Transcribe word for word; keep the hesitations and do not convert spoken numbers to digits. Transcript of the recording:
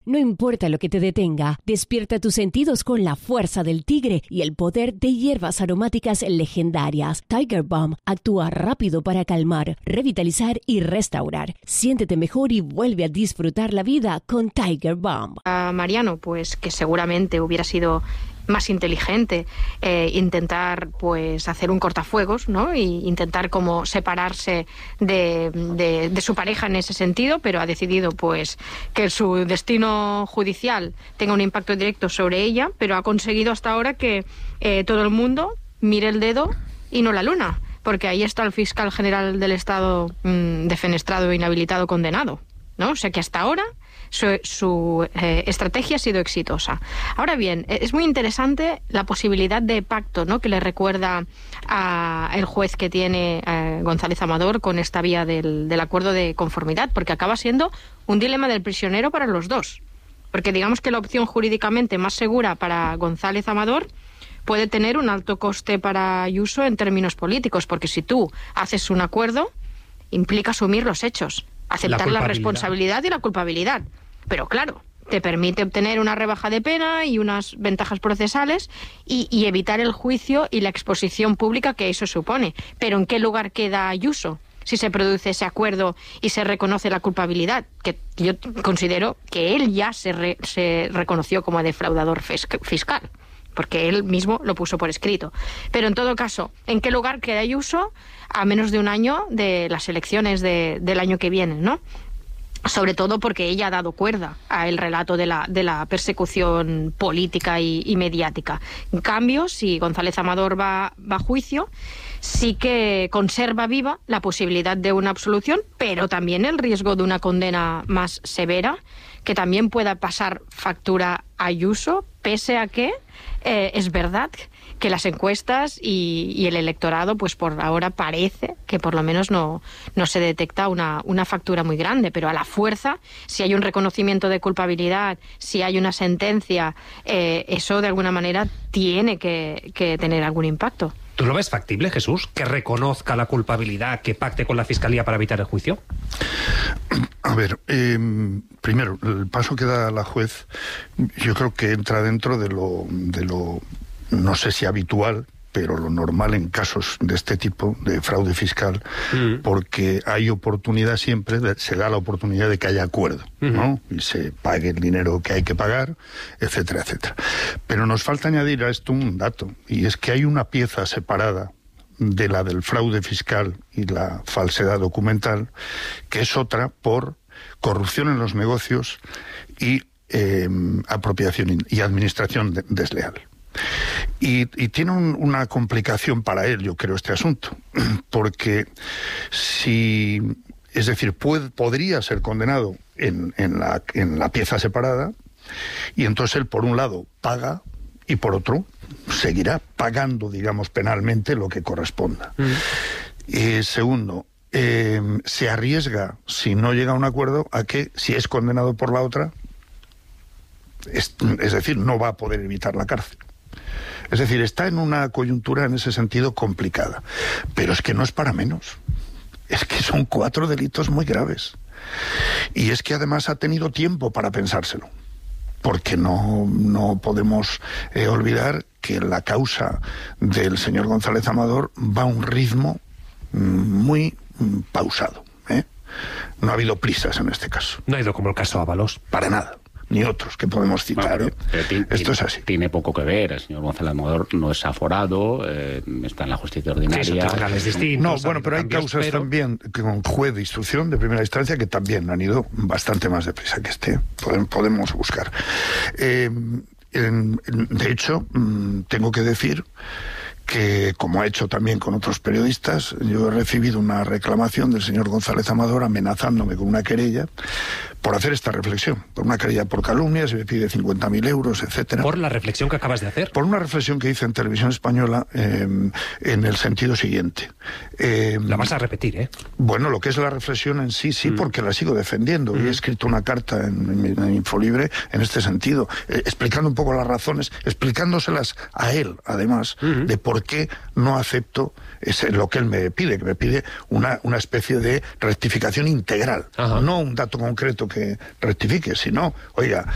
No importa lo que te detenga, despierta tus sentidos con la fuerza del tigre y el poder de hierbas aromáticas legendarias. Tiger Balm actúa rápido para calmar, revitalizar y restaurar. Siéntete mejor y vuelve a disfrutar la vida con Tiger Balm. A Mariano, pues que seguramente hubiera sido más inteligente eh, intentar pues hacer un cortafuegos, ¿no? Y intentar como separarse de, de, de su pareja en ese sentido, pero ha decidido pues que su destino judicial tenga un impacto directo sobre ella, pero ha conseguido hasta ahora que eh, todo el mundo mire el dedo y no la luna, porque ahí está el fiscal general del Estado mmm, defenestrado, inhabilitado, condenado, ¿no? O sea que hasta ahora su, su eh, estrategia ha sido exitosa. Ahora bien, es muy interesante la posibilidad de pacto, ¿no?, que le recuerda a el juez que tiene eh, González Amador con esta vía del, del acuerdo de conformidad, porque acaba siendo un dilema del prisionero para los dos. Porque digamos que la opción jurídicamente más segura para González Amador puede tener un alto coste para Ayuso en términos políticos, porque si tú haces un acuerdo, implica asumir los hechos, aceptar la, la responsabilidad y la culpabilidad. Pero claro, te permite obtener una rebaja de pena y unas ventajas procesales y, y evitar el juicio y la exposición pública que eso supone. Pero ¿en qué lugar queda Ayuso si se produce ese acuerdo y se reconoce la culpabilidad? Que yo considero que él ya se, re, se reconoció como defraudador fiscal, porque él mismo lo puso por escrito. Pero en todo caso, ¿en qué lugar queda Ayuso a menos de un año de las elecciones de, del año que viene, ¿no? Sobre todo porque ella ha dado cuerda al relato de la, de la persecución política y, y mediática. En cambio, si González Amador va, va a juicio, sí que conserva viva la posibilidad de una absolución, pero también el riesgo de una condena más severa, que también pueda pasar factura a Ayuso, pese a que eh, es verdad que las encuestas y, y el electorado, pues por ahora parece que por lo menos no, no se detecta una, una factura muy grande, pero a la fuerza, si hay un reconocimiento de culpabilidad, si hay una sentencia, eh, eso de alguna manera tiene que, que tener algún impacto. ¿Tú lo ves factible, Jesús, que reconozca la culpabilidad, que pacte con la Fiscalía para evitar el juicio? A ver, eh, primero, el paso que da la juez, yo creo que entra dentro de lo, de lo, no sé si habitual, pero lo normal en casos de este tipo, de fraude fiscal, uh-huh. porque hay oportunidad siempre, de, se da la oportunidad de que haya acuerdo, uh-huh. ¿no? Y se pague el dinero que hay que pagar, etcétera, etcétera. Pero nos falta añadir a esto un dato, y es que hay una pieza separada de la del fraude fiscal y la falsedad documental, que es otra por corrupción en los negocios y eh, apropiación y administración de, desleal. Y, y tiene un, una complicación para él, yo creo, este asunto, porque si, es decir, puede, podría ser condenado en, en, la, en la pieza separada, y entonces él, por un lado, paga, y por otro, seguirá pagando, digamos, penalmente lo que corresponda. Mm. Y segundo, eh, se arriesga, si no llega a un acuerdo, a que, si es condenado por la otra, es, es decir, no va a poder evitar la cárcel. Es decir, está en una coyuntura en ese sentido complicada. Pero es que no es para menos. Es que son cuatro delitos muy graves. Y es que además ha tenido tiempo para pensárselo. Porque no, no podemos eh, olvidar que la causa del señor González Amador va a un ritmo muy mm, pausado, ¿eh? No ha habido prisas en este caso. No ha ido como el caso Ábalos. Para nada. Ni otros que podemos citar. Bueno, ¿eh? tiene, Esto es así. Tiene poco que ver. El señor González Amador no es aforado, eh, está en la justicia ordinaria. Sí, son distintos, no, bueno, pero hay cambios, causas pero... también con juez de instrucción de primera instancia que también han ido bastante más deprisa que este. Podemos, podemos buscar. Eh, en, en, de hecho, mmm, tengo que decir que, como ha hecho también con otros periodistas, yo he recibido una reclamación del señor González Amador amenazándome con una querella por hacer esta reflexión, por una querella por calumnias, se me pide cincuenta mil euros, etcétera. ¿Por la reflexión que acabas de hacer? Por una reflexión que hice en Televisión Española eh, en el sentido siguiente. Eh, la vas a repetir, ¿eh? Bueno, lo que es la reflexión en sí, sí, mm. porque la sigo defendiendo. Mm. Y he escrito una carta en, en, en Infolibre en este sentido, eh, explicando un poco las razones, explicándoselas a él, además, mm. de por qué no acepto ese, lo que él me pide, que me pide una, una especie de rectificación integral. Ajá. No un dato concreto que rectifique, sino, oiga,